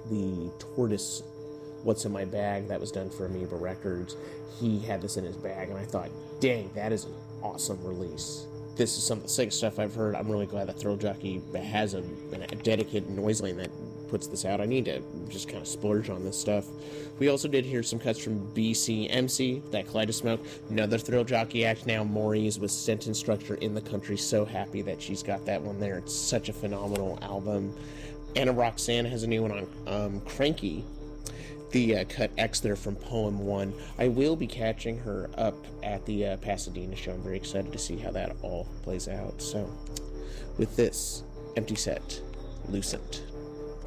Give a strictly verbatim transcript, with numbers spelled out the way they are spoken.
the Tortoise What's in My Bag that was done for Amoeba Records. He had this in his bag, and I thought, dang, that is an awesome release. This is some of the sick stuff I've heard. I'm really glad that Thrill Jockey has a, a dedicated noise lane that puts this out. I need to just kind of splurge on this stuff. We also did hear some cuts from B C M C, that Kaleidosmoke, another Thrill Jockey act now. Maurice with Sentence Structure in the Country. So happy that she's got that one there. It's such a phenomenal album. Anna Roxanne has a new one on um, Cranky. The uh, cut X there from Poem one. I will be catching her up at the uh, Pasadena show. I'm very excited to see how that all plays out. So, with this, Empty Set, Lucent.